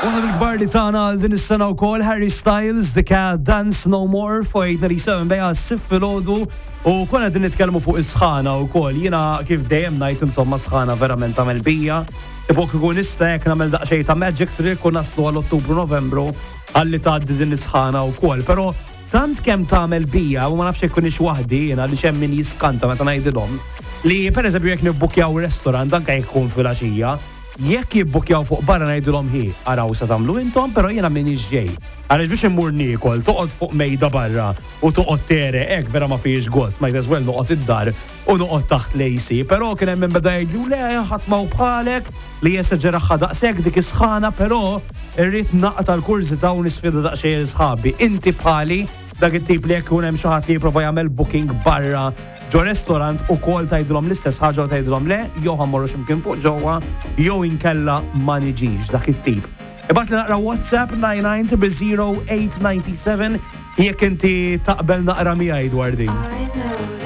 Waħda mill-kbar li tagħna għal din is-sena wkoll Harry Styles dik Dance No More fojtna li seven bejja s-sif filgħodu u konna din nitkellmu fuq is-sħana wkoll. Jiena kif dejjem ngħid insomma sħana verament tagħmel bija. Ibok ikun nista' jekk nagħmel daqsxejn ta' magic trick u naslu għal Ottubru Novembru ħalli tgħaddi din is-sħana wkoll. Però tant kemm tagħmel bija u ma nafx jekk kunix waħdi jiena li xemm min jiskanta meta ngħidilhom li pereżempju jekk nibbukjaw restorant anke jekk ikun filgħaxija. Jekk jibbukjaw fuq barra ngħidulhom araw se tagħmlu intom, però jiena m'iniex ġej. Għaliex biex immur niekol, toqgħod fuq mejda barra u toqgħod tere hekk vera ma fiex gost, ma jteswel noqgħod id-dar u noqgħod taħt lejsi, però kien hemm min beda jgħidlu le ħadd ma bħalek li jeseġġeraħħa daqshekk dik is-sħana, però irrid naqta' l-kursità u nisfida daqsxejn sħabi. Inti bħali dak it-tip li jekk hemm xi ħadd li jipprova jagħmel booking barra ġo restaurant u kol tajdulhom l-istess ħaġa u tajdulhom le, jew ħammorru x'imkien fuq ġewwa, jew inkella ma niġix dak it-tip. Ibgħat li naqra WhatsApp 99 0897 jekk inti taqbel naqra miegħi dwar din.